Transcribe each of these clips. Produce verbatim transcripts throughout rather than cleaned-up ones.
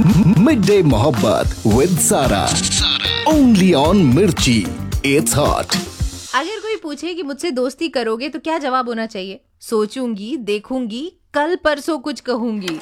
Mid day मोहब्बत with सारा, only on मिर्ची, इट्स हॉट। अगर कोई पूछे कि मुझसे दोस्ती करोगे तो क्या जवाब होना चाहिए? सोचूंगी, देखूंगी, कल परसों कुछ कहूंगी।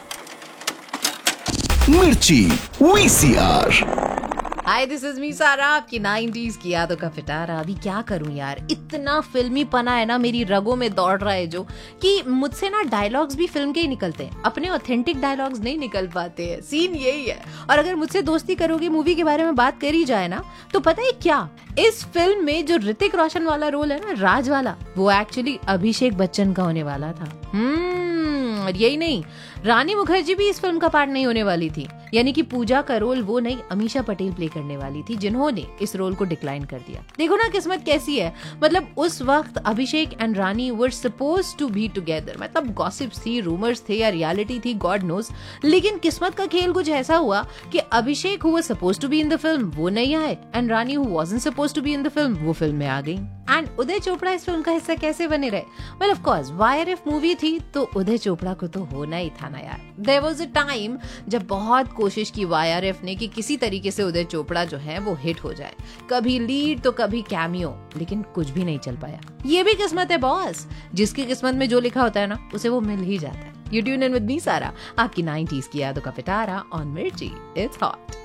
मिर्ची VCR. Hi, this is me सारा, आपकी नाइंटीज़ की यादों का पिटारा। अभी क्या करूं यार, इतना फिल्मी पना है ना मेरी रगों में दौड़ रहा है जो कि मुझसे ना डायलॉग्स भी फिल्म के ही निकलते हैं, अपने ऑथेंटिक डायलॉग्स नहीं निकल पाते हैं। सीन यही है। और अगर मुझसे दोस्ती करोगे मूवी के बारे में बात करी जाए ना, तो पता है क्या, इस फिल्म में जो ऋतिक रोशन वाला रोल है ना, राज वाला, वो एक्चुअली अभिषेक बच्चन का होने वाला था। हम्म और यही नहीं, रानी मुखर्जी भी इस फिल्म का पार्ट नहीं होने वाली थी। यानी कि पूजा का रोल वो नहीं, अमीषा पटेल प्ले करने वाली थी, जिन्होंने इस रोल को डिक्लाइन कर दिया। देखो ना किस्मत कैसी है। मतलब उस वक्त अभिषेक and Rani were suppose to be together. मतलब गॉसिप्स थी, रूमर्स थे या रियलिटी थी, गॉड नोस। लेकिन किस्मत का खेल कुछ ऐसा हुआ कि अभिषेक who was suppose to be in the film वो नहीं आए, and Rani who wasn't suppose to be in the film वो फिल्म में आ गई। एंड उदय चोपड़ा इस फिल्म का हिस्सा कैसे बने रहे? Well of course, YRF movie थी तो उदय चोपड़ा को तो होना ही था ना यार। देयर वाज अ टाइम जब बहुत कोशिश की वाईआरएफ ने कि किसी तरीके से उदय चोपड़ा जो है वो हिट हो जाए, कभी लीड तो कभी कैमियो, लेकिन कुछ भी नहीं चल पाया। ये भी किस्मत है बॉस, जिसकी किस्मत में जो लिखा होता है ना, उसे वो मिल ही जाता है। You tune in with me सारा, आपकी नाइंटीज़ की यादों का पिटारा ऑन मिर्ची, इट्स हॉट।